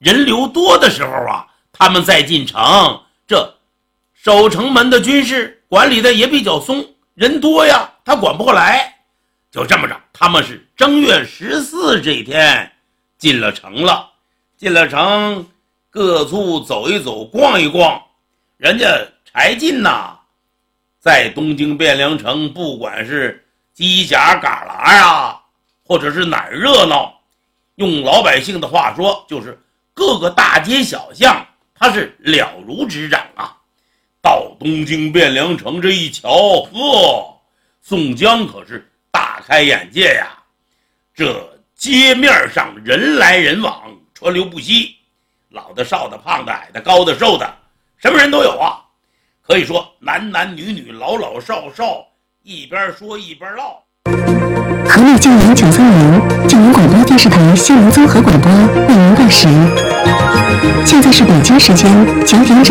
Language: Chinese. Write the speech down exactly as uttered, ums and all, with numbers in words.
人流多的时候啊，他们再进城，这守城门的军士管理的也比较松，人多呀，他管不过来。就这么着，他们是正月十四这一天进了城了。进了城，各处走一走，逛一逛。人家柴进呐，在东京汴梁城，不管是犄角旮旯啊，或者是哪儿热闹，用老百姓的话说，就是各个大街小巷，他是了如指掌啊。到东京汴梁城这一瞧，呵，宋江可是大开眼界呀！这街面上人来人往，川流不息，老的少的，胖的矮的，高的瘦的，什么人都有啊。可以说男男女女，老老少少，一边说一边唠。 河内教员九三零，教员广播电视台新闻综合广播为您报时。现在是北京时间九点整。